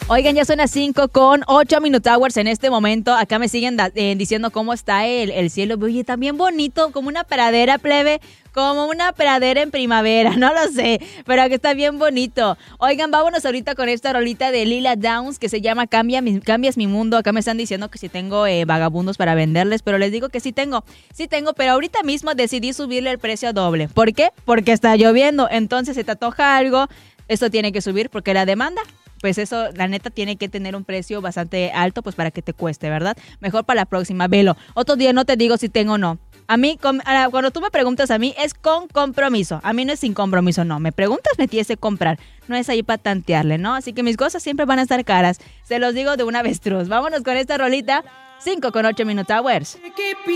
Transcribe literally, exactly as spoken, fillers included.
Oigan, ya son las cinco con ocho Minute Hours en este momento. Acá me siguen da- eh, diciendo cómo está el, el cielo. Oye, también bonito, como una pradera, plebe. Como una pradera en primavera, no lo sé, pero que está bien bonito. Oigan, vámonos ahorita con esta rolita de Lila Downs que se llama Cambia mi, Cambias mi mundo. Acá me están diciendo que si tengo eh, vagabundos para venderles, pero les digo que sí tengo, sí tengo, pero ahorita mismo decidí subirle el precio doble. ¿Por qué? Porque está lloviendo, entonces se te antoja algo, esto tiene que subir porque la demanda... Pues eso, la neta, tiene que tener un precio bastante alto, pues para que te cueste, ¿verdad? Mejor para la próxima, velo. Otro día no te digo si tengo o no. A mí, con, a, cuando tú me preguntas a mí, es con compromiso. A mí no es sin compromiso, no. Me preguntas, me tienes que comprar. No es ahí para tantearle, ¿no? Así que mis cosas siempre van a estar caras. Se los digo de una avestruz. Vámonos con esta rolita. cinco con ocho Minute Hours.